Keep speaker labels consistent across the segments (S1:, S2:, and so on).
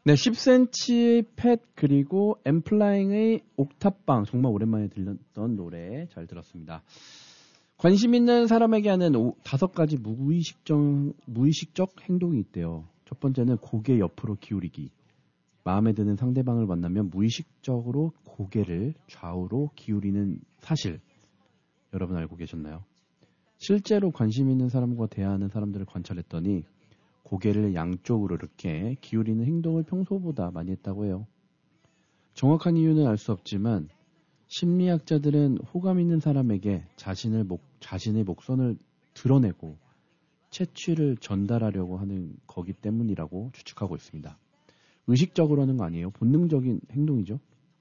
S1: 네, 10cm 팻 그리고 엠플라잉의 옥탑방 정말 오랜만에 들렸던 노래 잘 들었습니다. 관심 있는 사람에게 하는 5가지 무의식적 행동이 있대요. 첫 번째는 고개 옆으로 기울이기. 마음에 드는 상대방을 만나면 무의식적으로 고개를 좌우로 기울이는 사실. 여러분 알고 계셨나요? 실제로 관심 있는 사람과 대화하는 사람들을 관찰했더니 고개를 양쪽으로 이렇게 기울이는 행동을 평소보다 많이 했다고 해요. 정확한 이유는 알 수 없지만 심리학자들은 호감 있는 사람에게 자신의 목선을 드러내고 채취를 전달하려고 하는 거기 때문이라고 추측하고 있습니다. 의식적으로 하는 거 아니에요. 본능적인 행동이죠.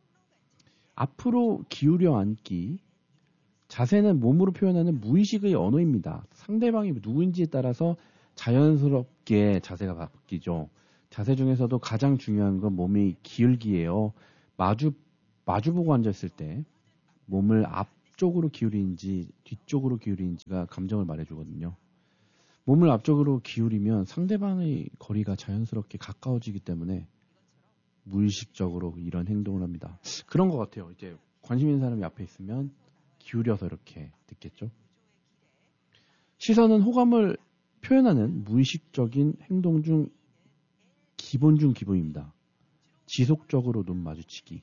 S1: 앞으로 기울여 앉기. 자세는 몸으로 표현하는 무의식의 언어입니다. 상대방이 누구인지에 따라서 자연스럽게 자세가 바뀌죠. 자세 중에서도 가장 중요한 건 몸의 기울기예요. 마주보고 앉았을 때 몸을 앞쪽으로 기울이는지 뒤쪽으로 기울이는지가 감정을 말해주거든요. 몸을 앞쪽으로 기울이면 상대방의 거리가 자연스럽게 가까워지기 때문에 무의식적으로 이런 행동을 합니다. 그런 것 같아요. 이제 관심 있는 사람이 앞에 있으면 기울여서 이렇게 듣겠죠. 시선은 호감을 표현하는 무의식적인 행동 중 기본입니다. 지속적으로 눈 마주치기.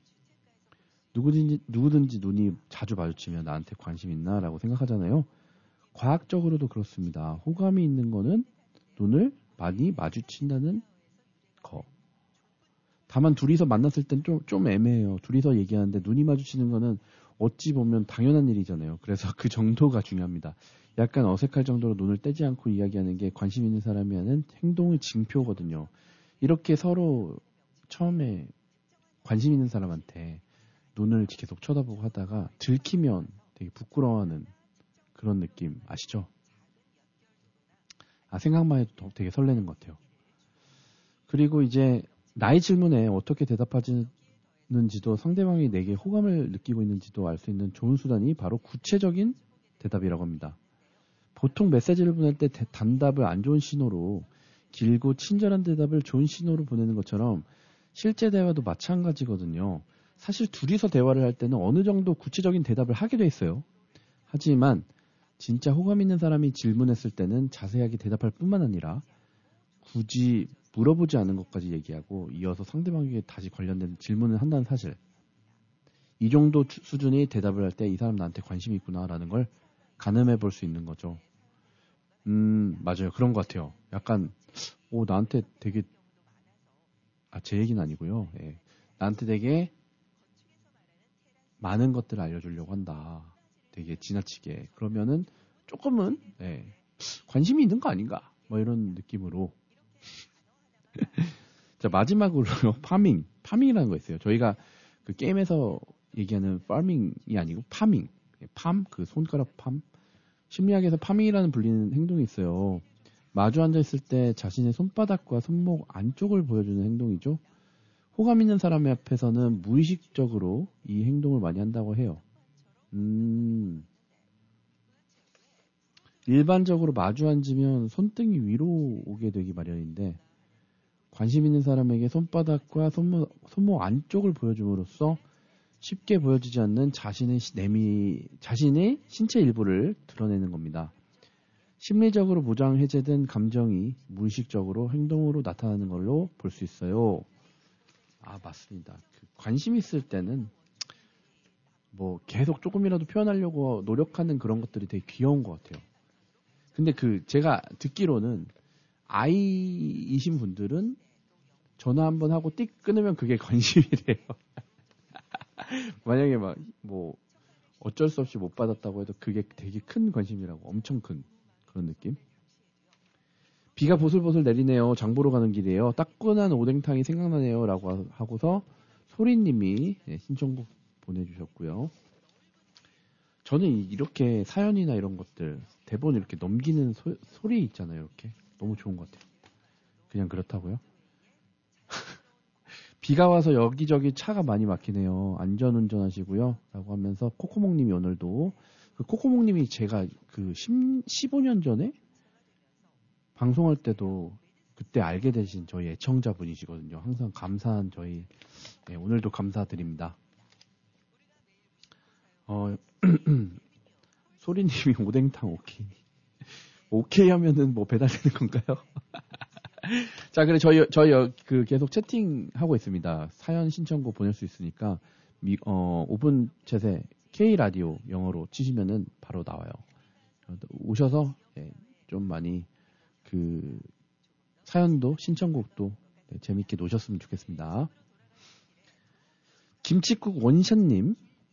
S1: 누구든지 눈이 자주 마주치면 나한테 관심 있나? 라고 생각하잖아요. 과학적으로도 그렇습니다. 호감이 있는 거는 눈을 많이 마주친다는 거. 다만 둘이서 만났을 땐 좀 애매해요. 둘이서 얘기하는데 눈이 마주치는 거는 어찌 보면 당연한 일이잖아요. 그래서 그 정도가 중요합니다. 약간 어색할 정도로 눈을 떼지 않고 이야기하는 게 관심 있는 사람이 하는 행동의 징표거든요. 이렇게 서로 처음에 관심 있는 사람한테 눈을 계속 쳐다보고 하다가 들키면 되게 부끄러워하는 그런 느낌 아시죠? 생각만 해도 되게 설레는 것 같아요. 그리고 이제 나의 질문에 어떻게 대답하는지도 상대방이 내게 호감을 느끼고 있는지도 알 수 있는 좋은 수단이 바로 구체적인 대답이라고 합니다. 보통 메시지를 보낼 때 단답을 안 좋은 신호로 길고 친절한 대답을 좋은 신호로 보내는 것처럼 실제 대화도 마찬가지거든요. 사실 둘이서 대화를 할 때는 어느 정도 구체적인 대답을 하게 돼 있어요. 하지만 진짜 호감 있는 사람이 질문했을 때는 자세하게 대답할 뿐만 아니라 굳이 물어보지 않은 것까지 얘기하고 이어서 상대방에게 다시 관련된 질문을 한다는 사실. 이 정도 수준의 대답을 할 때 이 사람 나한테 관심이 있구나라는 걸 가늠해 볼 수 있는 거죠. 맞아요. 그런 것 같아요. 약간 나한테 되게 제 얘기는 아니고요. 예. 나한테 되게 많은 것들을 알려주려고 한다. 되게 지나치게. 그러면은 조금은 관심이 있는 거 아닌가? 뭐 이런 느낌으로. 자, 마지막으로 파밍이라는 거 있어요. 저희가 그 게임에서 얘기하는 파밍이 아니고 파밍. 그 손가락 팜. 심리학에서 파밍이라는 불리는 행동이 있어요. 마주 앉아 있을 때 자신의 손바닥과 손목 안쪽을 보여주는 행동이죠. 호감 있는 사람 앞에서는 무의식적으로 이 행동을 많이 한다고 해요. 일반적으로 마주 앉으면 손등이 위로 오게 되기 마련인데 관심 있는 사람에게 손바닥과 손목 안쪽을 보여줌으로써 쉽게 보여지지 않는 자신의 신체 일부를 드러내는 겁니다. 심리적으로 무장 해제된 감정이 무의식적으로 행동으로 나타나는 걸로 볼 수 있어요. 맞습니다. 관심 있을 때는 뭐 계속 조금이라도 표현하려고 노력하는 그런 것들이 되게 귀여운 것 같아요. 근데 제가 듣기로는 아이이신 분들은 전화 한번 하고 띡 끊으면 그게 관심이래요. 만약에 어쩔 수 없이 못 받았다고 해도 그게 되게 큰 관심이라고. 엄청 큰 그런 느낌. 비가 보슬보슬 내리네요. 장 보러 가는 길이에요. 따끈한 오뎅탕이 생각나네요. 라고 하고서 소리님이 신청곡 보내주셨고요. 저는 이렇게 사연이나 이런 것들 대본 이렇게 넘기는 소리 있잖아요. 이렇게 너무 좋은 것 같아요. 그냥 그렇다고요. 비가 와서 여기저기 차가 많이 막히네요. 안전운전 하시고요. 라고 하면서 코코몽님이 오늘도 코코몽님이 제가 15년 전에 방송할 때도 그때 알게 되신 저희 애청자분이시거든요. 항상 감사한 저희 네, 오늘도 감사드립니다. 소리님이 오뎅탕 오케이. 오케이 하면은 뭐 배달되는 건가요? 자, 그래 저희 그 계속 채팅하고 있습니다. 사연 신청곡 보낼 수 있으니까 5분 채세 K 라디오 영어로 치시면은 바로 나와요. 오셔서 네, 좀 많이 그 사연도 신청곡도 네, 재밌게 노셨으면 좋겠습니다. 김치국 원샷님,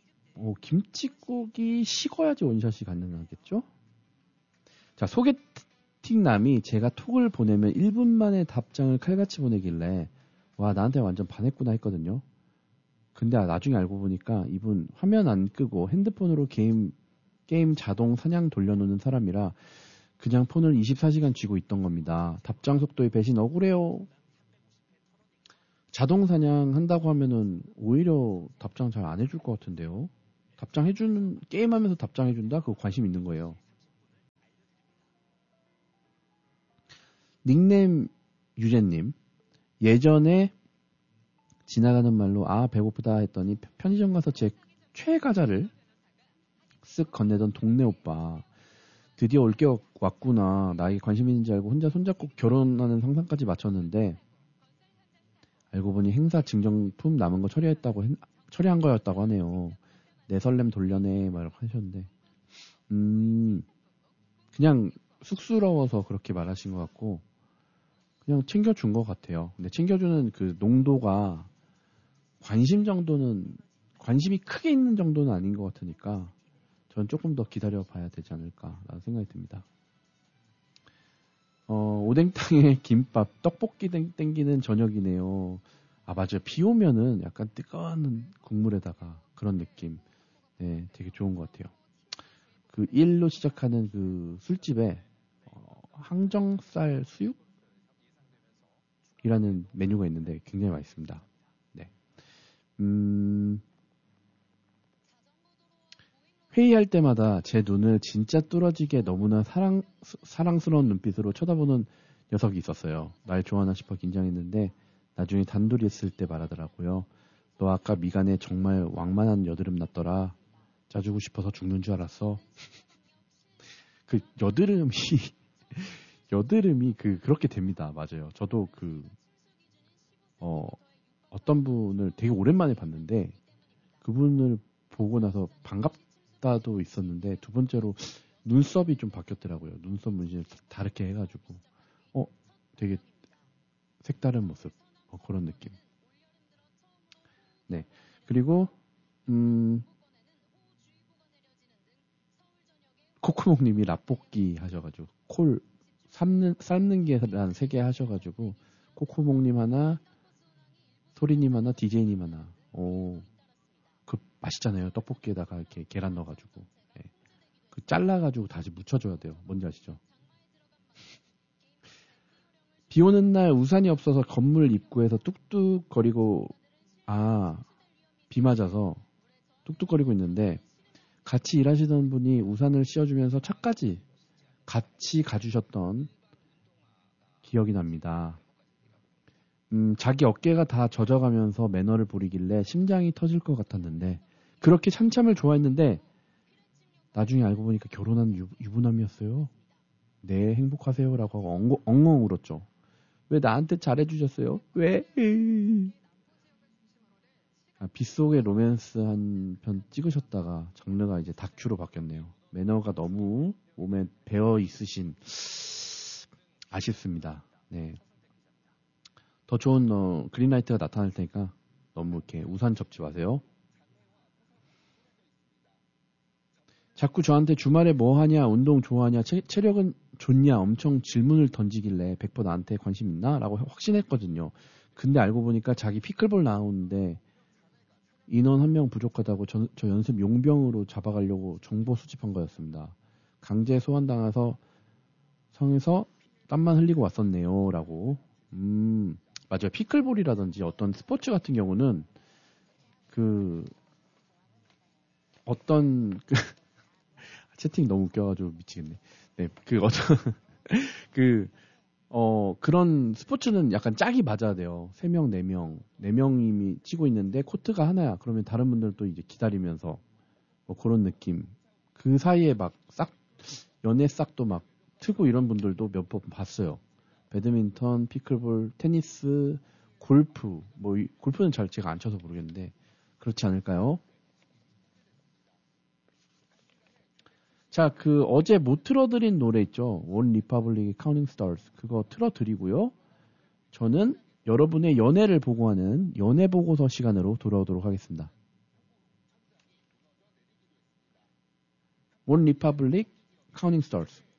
S1: 김치국이 식어야지 원샷이 가능하겠죠? 자, 소개팅남이 제가 톡을 보내면 1분 만에 답장을 칼같이 보내길래 와 나한테 완전 반했구나 했거든요. 근데 나중에 알고 보니까 이분 화면 안 끄고 핸드폰으로 게임 자동 사냥 돌려놓는 사람이라 그냥 폰을 24시간 쥐고 있던 겁니다. 답장 속도에 배신 억울해요. 자동 사냥 한다고 하면은 오히려 답장 잘 안 해줄 것 같은데요. 답장해주는 게임하면서 답장해준다? 그거 관심 있는 거예요. 닉네임 유재님, 예전에 지나가는 말로 배고프다 했더니 편의점 가서 제 최과자를 쓱 건네던 동네 오빠, 드디어 올 게 왔구나. 나에게 관심 있는지 알고 혼자 손잡고 결혼하는 상상까지 마쳤는데 알고 보니 행사 증정품 남은 거 처리한 거였다고 하네요. 내 설렘 돌려내 말 하셨는데 그냥 쑥스러워서 그렇게 말하신 것 같고 그냥 챙겨준 것 같아요. 근데 챙겨주는 그 농도가 관심이 크게 있는 정도는 아닌 것 같으니까 전 조금 더 기다려 봐야 되지 않을까라는 생각이 듭니다. 오뎅탕에 김밥, 떡볶이 땡기는 저녁이네요. 맞아요. 비 오면은 약간 뜨거운 국물에다가 그런 느낌. 네, 되게 좋은 것 같아요. 그 1로 시작하는 그 술집에 항정살 수육이라는 메뉴가 있는데 굉장히 맛있습니다. 네. 회의할 때마다 제 눈을 진짜 뚫어지게 너무나 사랑스러운 눈빛으로 쳐다보는 녀석이 있었어요. 날 좋아하나 싶어 긴장했는데 나중에 단둘이 있을 때 말하더라고요. 너 아까 미간에 정말 왕만한 여드름 났더라. 짜주고 싶어서 죽는 줄 알았어. 그 여드름이 그렇게 됩니다. 맞아요. 저도 어떤 분을 되게 오랜만에 봤는데 그분을 보고 나서 반갑다도 있었는데 두 번째로 눈썹이 좀 바뀌었더라고요. 눈썹 문신을 다르게 해가지고 되게 색다른 모습 그런 느낌. 네. 그리고 코코몽님이 라볶이 하셔가지고 콜 삶는 계란 3개 하셔가지고 코코몽님 하나, 소리님 하나, DJ님 하나. 그 맛있잖아요. 떡볶이에다가 이렇게 계란 넣어가지고 네. 그 잘라가지고 다시 묻혀줘야 돼요. 뭔지 아시죠? 비 오는 날 우산이 없어서 건물 입구에서 뚝뚝거리고 비 맞아서 뚝뚝거리고 있는데 같이 일하시던 분이 우산을 씌워주면서 차까지 같이 가주셨던 기억이 납니다. 자기 어깨가 다 젖어가면서 매너를 부리길래 심장이 터질 것 같았는데 그렇게 참참을 좋아했는데 나중에 알고 보니까 결혼한 유부남이었어요. 네, 행복하세요라고 하고 엉엉 울었죠. 왜 나한테 잘해주셨어요? 왜? 빗속의 로맨스 한 편 찍으셨다가 장르가 이제 다큐로 바뀌었네요. 매너가 너무 몸에 배어 있으신 아쉽습니다. 네. 더 좋은 그린라이트가 나타날 테니까 너무 이렇게 우산 접지 마세요. 자꾸 저한테 주말에 뭐 하냐, 운동 좋아하냐, 체력은 좋냐 엄청 질문을 던지길래 100% 나한테 관심 있나? 라고 확신했거든요. 근데 알고 보니까 자기 피클볼 나오는데 인원 1명 부족하다고 저 연습 용병으로 잡아가려고 정보 수집한 거였습니다. 강제 소환당해서 성에서 땀만 흘리고 왔었네요. 라고. 맞아요. 피클볼이라든지 어떤 스포츠 같은 경우는 채팅 너무 웃겨가지고 미치겠네. 네, 그런 스포츠는 약간 짝이 맞아야 돼요. 3명, 4명. 4명이 치고 있는데 코트가 하나야. 그러면 다른 분들도 이제 기다리면서 뭐 그런 느낌. 그 사이에 막 연애 싹도 막 트고 이런 분들도 몇 번 봤어요. 배드민턴, 피클볼, 테니스, 골프. 골프는 잘 제가 안 쳐서 모르겠는데 그렇지 않을까요? 자, 어제 못 틀어드린 노래 있죠? 원 리퍼블릭의 카운팅 스타즈. 그거 틀어드리고요. 저는 여러분의 연애를 보고하는 연애 보고서 시간으로 돌아오도록 하겠습니다. 원 리퍼블릭 카운팅 스타즈.